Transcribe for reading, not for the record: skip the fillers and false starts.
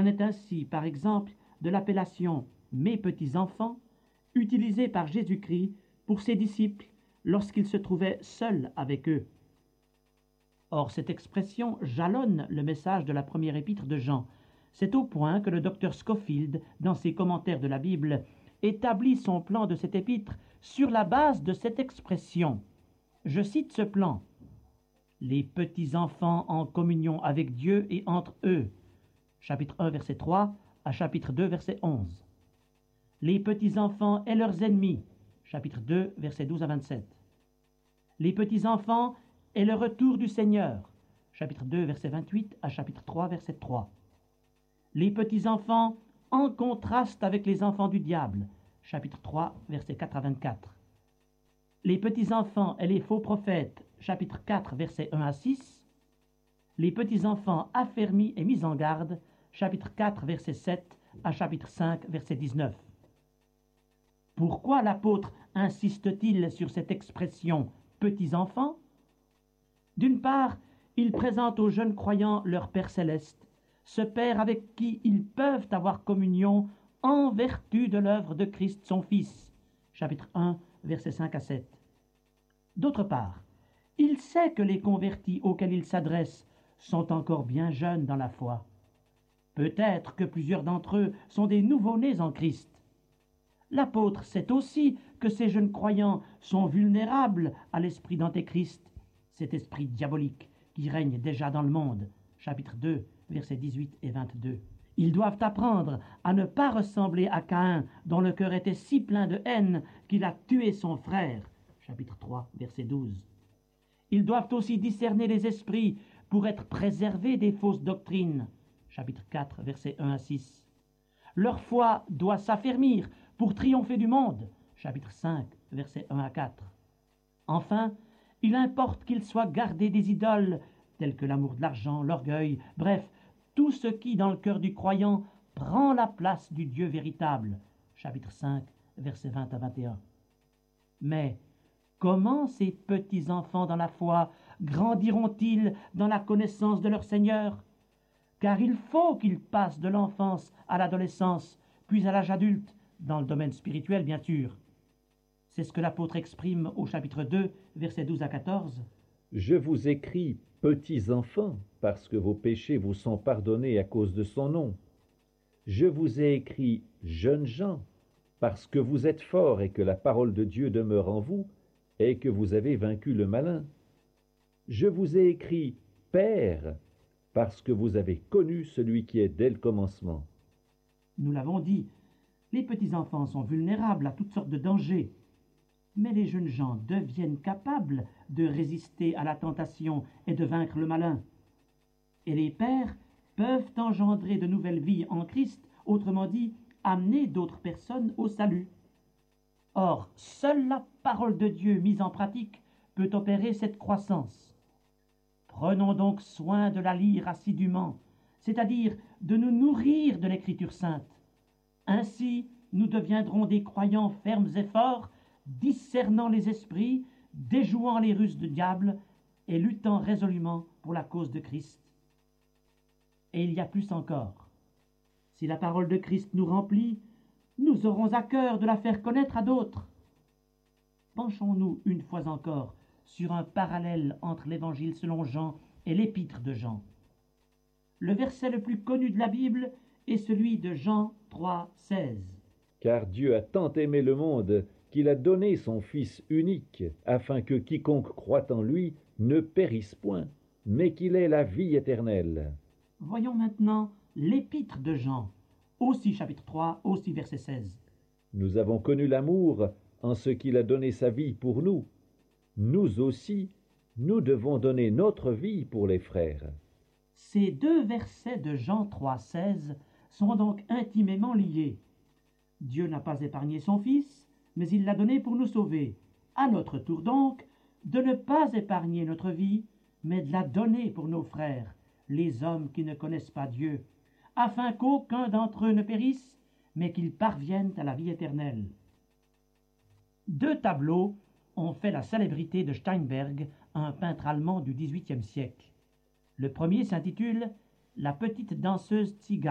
en est ainsi, par exemple, de l'appellation « mes petits-enfants » utilisée par Jésus-Christ pour ses disciples lorsqu'il se trouvait seul avec eux. Or, cette expression jalonne le message de la première épître de Jean. C'est au point que le docteur Scofield, dans ses commentaires de la Bible, établit son plan de cette épître sur la base de cette expression. Je cite ce plan. « Les petits-enfants en communion avec Dieu et entre eux » chapitre 1, verset 3 à chapitre 2, verset 11. « Les petits-enfants et leurs ennemis » chapitre 2, verset 12 à 27. « Les petits-enfants et le retour du Seigneur » chapitre 2, verset 28 à chapitre 3, verset 3. « Les petits-enfants en contraste avec les enfants du diable » chapitre 3, verset 4 à 24. « Les petits-enfants et les faux prophètes » chapitre 4, verset 1 à 6. « Les petits-enfants affermis et mis en garde » chapitre 4, verset 7 à chapitre 5, verset 19. Pourquoi l'apôtre insiste-t-il sur cette expression « petits-enfants » ? D'une part, il présente aux jeunes croyants leur Père céleste, ce Père avec qui ils peuvent avoir communion en vertu de l'œuvre de Christ son Fils, chapitre 1, versets 5 à 7. D'autre part, il sait que les convertis auxquels il s'adresse sont encore bien jeunes dans la foi. Peut-être que plusieurs d'entre eux sont des nouveau-nés en Christ. L'apôtre sait aussi que ces jeunes croyants sont vulnérables à l'esprit d'Antéchrist, cet esprit diabolique qui règne déjà dans le monde, chapitre 2, versets 18 et 22. Ils doivent apprendre à ne pas ressembler à Caïn, dont le cœur était si plein de haine qu'il a tué son frère, chapitre 3, verset 12. Ils doivent aussi discerner les esprits pour être préservés des fausses doctrines, chapitre 4, versets 1 à 6. Leur foi doit s'affermir pour triompher du monde, chapitre 5, versets 1 à 4. Enfin, il importe qu'ils soient gardés des idoles, telles que l'amour de l'argent, l'orgueil, bref, tout ce qui, dans le cœur du croyant, prend la place du Dieu véritable, chapitre 5, versets 20 à 21. Mais comment ces petits-enfants dans la foi grandiront-ils dans la connaissance de leur Seigneur ? Car il faut qu'ils passent de l'enfance à l'adolescence, puis à l'âge adulte, dans le domaine spirituel bien sûr. C'est ce que l'apôtre exprime au chapitre 2, versets 12 à 14. « Je vous écris, petits enfants, parce que vos péchés vous sont pardonnés à cause de son nom. Je vous ai écrit, jeunes gens, parce que vous êtes forts et que la parole de Dieu demeure en vous, et que vous avez vaincu le malin. Je vous ai écrit, pères, parce que vous avez connu celui qui est dès le commencement. » Nous l'avons dit, les petits-enfants sont vulnérables à toutes sortes de dangers. Mais les jeunes gens deviennent capables de résister à la tentation et de vaincre le malin. Et les pères peuvent engendrer de nouvelles vies en Christ, autrement dit, amener d'autres personnes au salut. Or, seule la parole de Dieu mise en pratique peut opérer cette croissance. Prenons donc soin de la lire assidûment, c'est-à-dire de nous nourrir de l'Écriture sainte. Ainsi, nous deviendrons des croyants fermes et forts, discernant les esprits, déjouant les ruses du diable et luttant résolument pour la cause de Christ. Et il y a plus encore. Si la parole de Christ nous remplit, nous aurons à cœur de la faire connaître à d'autres. Penchons-nous une fois encore sur un parallèle entre l'évangile selon Jean et l'épître de Jean. Le verset le plus connu de la Bible est celui de Jean 3, 16. « Car Dieu a tant aimé le monde qu'il a donné son Fils unique, afin que quiconque croit en lui ne périsse point, mais qu'il ait la vie éternelle. » Voyons maintenant l'épître de Jean, aussi chapitre 3, aussi verset 16. « Nous avons connu l'amour en ce qu'il a donné sa vie pour nous. Nous aussi, nous devons donner notre vie pour les frères. » Ces deux versets de Jean 3, 16 sont donc intimement liés. Dieu n'a pas épargné son Fils, mais il l'a donné pour nous sauver. À notre tour donc, de ne pas épargner notre vie, mais de la donner pour nos frères, les hommes qui ne connaissent pas Dieu, afin qu'aucun d'entre eux ne périsse, mais qu'ils parviennent à la vie éternelle. Deux tableaux ont fait la célébrité de Steinberg, un peintre allemand du XVIIIe siècle. Le premier s'intitule « La petite danseuse tzigane ».